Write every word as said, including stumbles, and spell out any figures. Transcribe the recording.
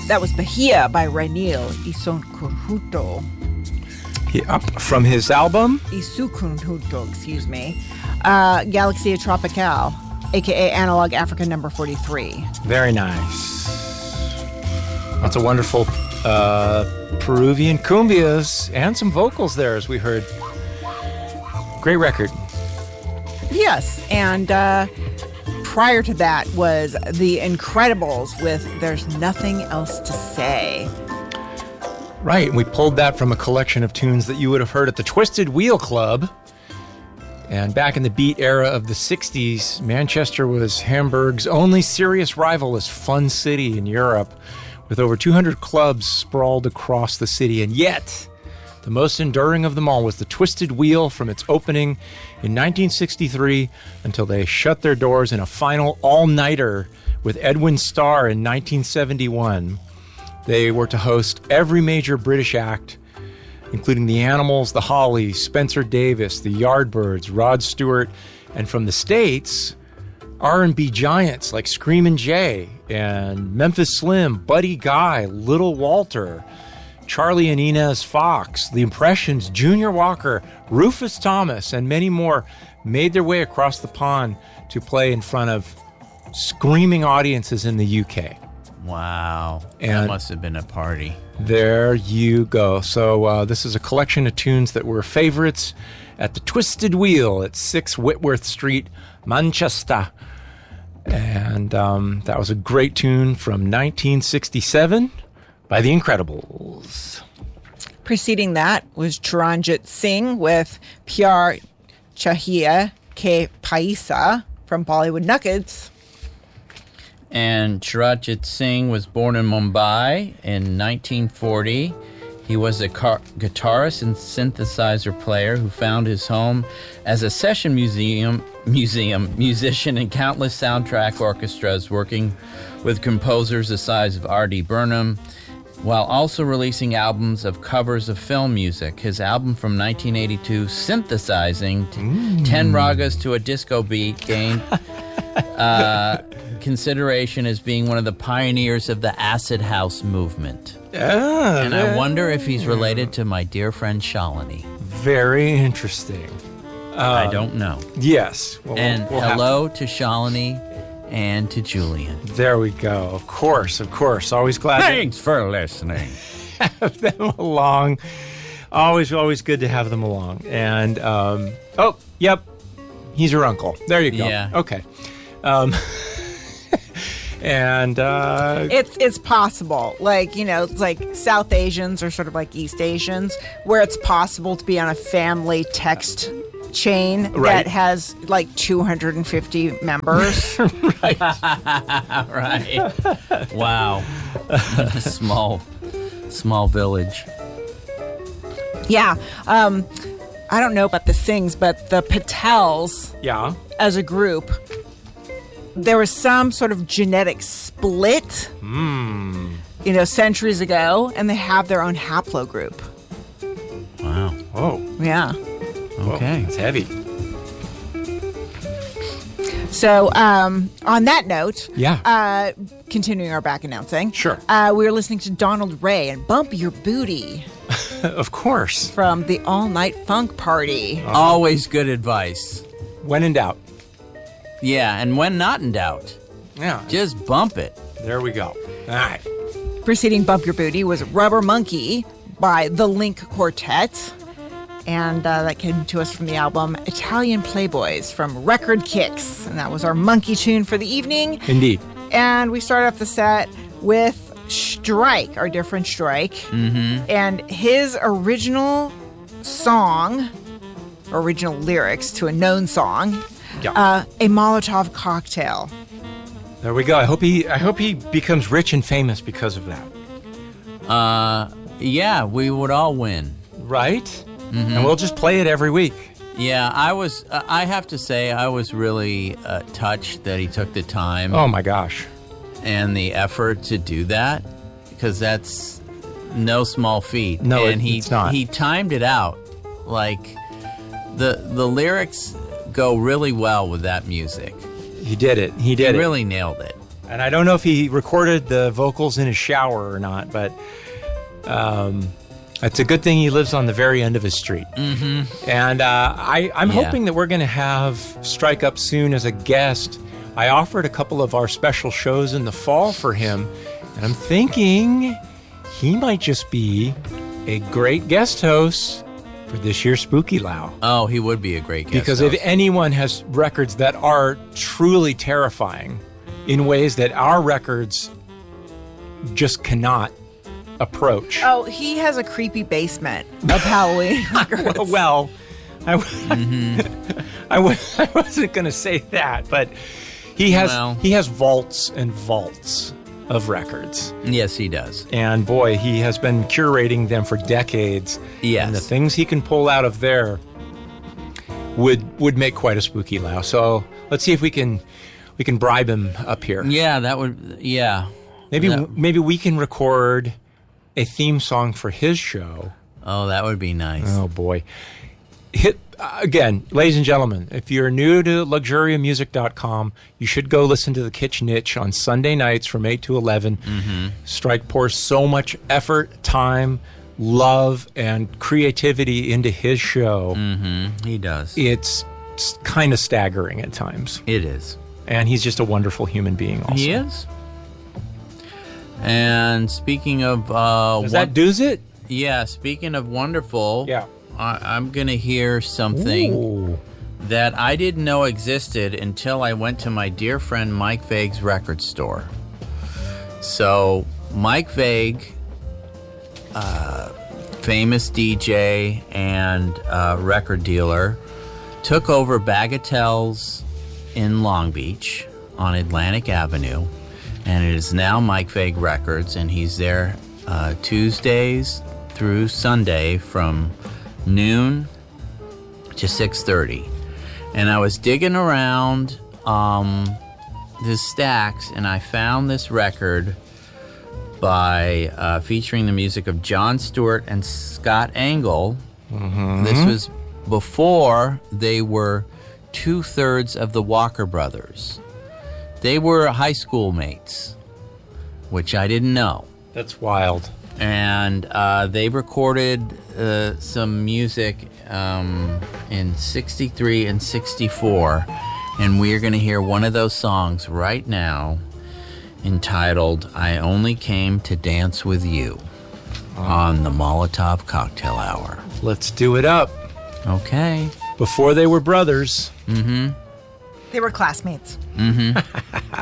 That was Bahia by Rainil y Son Conjunto. Yeah, from his album? Y Su Conjunto, excuse me. Uh, Galaxia Tropical, a k a. Analog Africa number forty-three. Very nice. That's a wonderful uh, Peruvian cumbias and some vocals there, as we heard. Great record. Yes, and uh, prior to that was The Incredibles with There's Nothing Else to Say. Right, we pulled that from a collection of tunes that you would have heard at the Twisted Wheel Club. And back in the beat era of the sixties, Manchester was Hamburg's only serious rival as Fun City in Europe, with over two hundred clubs sprawled across the city. And yet, the most enduring of them all was the Twisted Wheel from its opening in nineteen sixty-three until they shut their doors in a final all-nighter with Edwin Starr in nineteen seventy-one. They were to host every major British act, including the Animals, the Hollies, Spencer Davis, the Yardbirds, Rod Stewart, and from the States, R and B giants like Screamin' Jay and Memphis Slim, Buddy Guy, Little Walter, Charlie and Inez Fox, The Impressions, Junior Walker, Rufus Thomas, and many more made their way across the pond to play in front of screaming audiences in the U K. Wow. And that must have been a party. There you go. So uh, this is a collection of tunes that were favorites at the Twisted Wheel at six Whitworth Street, Manchester. And um, that was a great tune from nineteen sixty-seven by The Incredibles. Preceding that was Charanjit Singh with Pyar Chahiye Ke Paisa from Bollywood Nuggets. And Charanjit Singh was born in Mumbai in nineteen forty. He was a car- guitarist and synthesizer player who found his home as a session museum museum musician in countless soundtrack orchestras, working with composers the size of R D Burnham, while also releasing albums of covers of film music. His album from nineteen eighty-two, Synthesizing mm. ten Ragas to a Disco Beat, gained uh, consideration as being one of the pioneers of the acid house movement. Ah, and I wonder if he's related to my dear friend Shalini. Very interesting. Um, I don't know. Yes. Well, and we'll hello to. to Shalini and to Julian. There we go. Of course, of course. Always glad Thanks to for listening. Have them along. Always, always good to have them along. And, um, oh, yep. He's your uncle. There you go. Yeah. Okay. Um, and uh, it's it's possible, like, you know, it's like South Asians are sort of like East Asians, where it's possible to be on a family text chain right. that has like two hundred fifty members. Right. Right. Wow. small, small village. Yeah. Um, I don't know about the Singhs, but the Patels, yeah, as a group, there was some sort of genetic split, mm. you know, centuries ago, and they have their own haplogroup. Wow. Oh. Yeah. Okay. It's heavy. So, um, on that note, yeah. uh, continuing our back announcing. Sure. Uh, we were listening to Donald Ray and Bump Your Booty. Of course. From the All Night Funk Party. Uh-huh. Always good advice. When in doubt. Yeah, and when not in doubt. Yeah. Just bump it. There we go. All right. Preceding Bump Your Booty was Rubber Monkey by the Link Quartet. And uh, that came to us from the album Italian Playboys from Record Kicks. And that was our monkey tune for the evening. Indeed. And we started off the set with Strike, our dear friend Strike. Mm-hmm. And his original song, original lyrics to a known song, yeah. uh, A Molotov Cocktail. There we go. I hope he I hope he becomes rich and famous because of that. Uh, yeah, we would all win. Right? Mm-hmm. And we'll just play it every week. Yeah, I was, uh, I have to say, I was really uh, touched that he took the time. Oh, my gosh. And the effort to do that, because that's no small feat. No, and it, he, it's not. He timed it out. Like, the the lyrics go really well with that music. He did it. He did he it. really nailed it. And I don't know if he recorded the vocals in his shower or not, but um, it's a good thing he lives on the very end of his street. Mm-hmm. And uh, I, I'm Yeah. hoping that we're going to have Strike Up soon as a guest. I offered a couple of our special shows in the fall for him, and I'm thinking he might just be a great guest host for this year's Spooky Low. Oh, he would be a great guest Because host. if anyone has records that are truly terrifying in ways that our records just cannot approach. Oh, he has a creepy basement of Halloween records. Well, I, w- I, w- I wasn't going to say that, but he has Well. he has vaults and vaults of records. Yes, he does. And boy, he has been curating them for decades. Yes. And the things he can pull out of there would would make quite a Spooky Low. So let's see if we can we can bribe him up here. Yeah, that would. Yeah. Maybe That- maybe we can record a theme song for his show. Oh, that would be nice. Oh boy. Hit uh, again, ladies and gentlemen, if you're new to luxuria music dot com, you should go listen to the Kitchen Itch on Sunday nights from eight to eleven. Mm-hmm. Strike pours so much effort, time, love, and creativity into his show. Mm-hmm. He does. It's kind of staggering at times. It is. And he's just a wonderful human being also. He is. And speaking of, uh, Does won- that do's it? yeah, speaking of wonderful, Yeah. I- I'm gonna hear something Ooh. that I didn't know existed until I went to my dear friend Mike Vague's record store. So Mike Vague, uh, famous D J and uh, record dealer, took over Bagatelles in Long Beach on Atlantic Avenue, and it is now Mike Vague Records, and he's there uh, Tuesdays through Sunday from noon to six thirty. And I was digging around um, the stacks, and I found this record by uh, featuring the music of John Stewart and Scott Engel. This was before they were two-thirds of the Walker Brothers. They were high school mates, which I didn't know. That's wild. And uh, they recorded uh, some music um, in sixty-three and sixty-four, and we're going to hear one of those songs right now entitled I Only Came to Dance With You on the Molotov Cocktail Hour. Let's do it up. Okay. Before they were brothers. Mm-hmm. They were classmates. Mm-hmm.